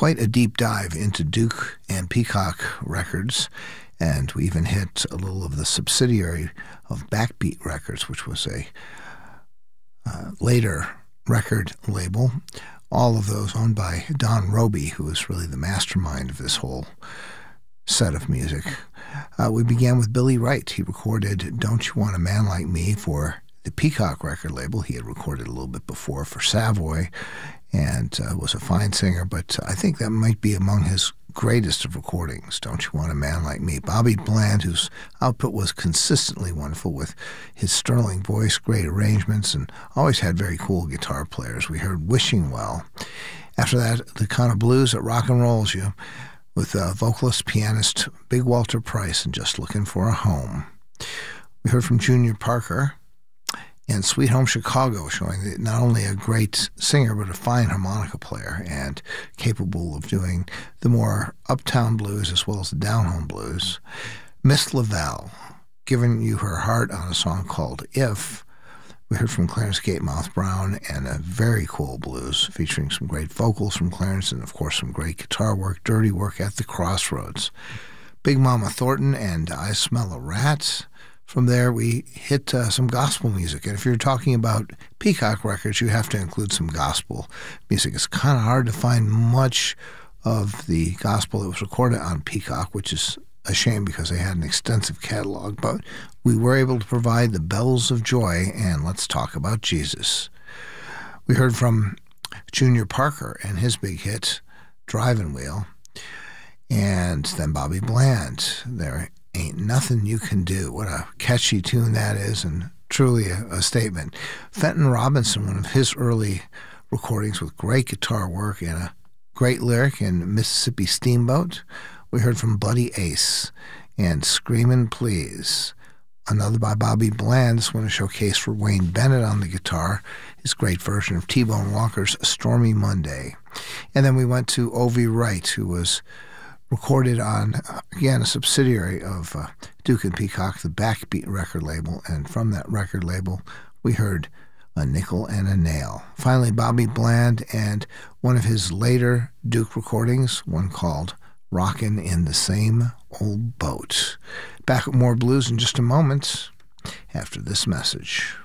quite a deep dive into Duke and Peacock Records, and we even hit a little of the subsidiary of Backbeat Records, which was a later record label. All of those owned by Don Robey, who was really the mastermind of this whole set of music. We began with Billy Wright. He recorded Don't You Want a Man Like Me for the Peacock record label. He had recorded a little bit before for Savoy and was a fine singer, but I think that might be among his greatest of recordings, Don't You Want a Man Like Me. Bobby Bland, whose output was consistently wonderful with his sterling voice, great arrangements, and always had very cool guitar players. We heard Wishing Well. After that, the kind of blues that rock and rolls you with vocalist, pianist Big Walter Price and Just Looking for a Home. We heard from Junior Parker and Sweet Home Chicago, showing that not only a great singer, but a fine harmonica player and capable of doing the more uptown blues as well as the down-home blues. Miss Lavelle, giving you her heart on a song called If. We heard from Clarence Gatemouth Brown and a very cool blues featuring some great vocals from Clarence and, of course, some great guitar work, dirty work at the Crossroads. Big Mama Thornton and I Smell a Rat. From there, we hit some gospel music. And if you're talking about Peacock Records, you have to include some gospel music. It's kind of hard to find much of the gospel that was recorded on Peacock, which is a shame because they had an extensive catalog. But we were able to provide the bells of joy, and let's talk about Jesus. We heard from Junior Parker and his big hit, Driving Wheel. And then Bobby Bland, There Ain't Nothing You Can Do. What a catchy tune that is, and truly a statement. Fenton Robinson, one of his early recordings with great guitar work and a great lyric in Mississippi Steamboat. We heard from Buddy Ace and Screamin' Please. Another by Bobby Bland. This one is showcased for Wayne Bennett on the guitar, his great version of T-Bone Walker's Stormy Monday. And then we went to O.V. Wright, who was recorded on, again, a subsidiary of Duke and Peacock, the Backbeat record label, and from that record label, we heard A Nickel and a Nail. Finally, Bobby Bland and one of his later Duke recordings, one called Rockin' in the Same Old Boat. Back with more blues in just a moment after this message.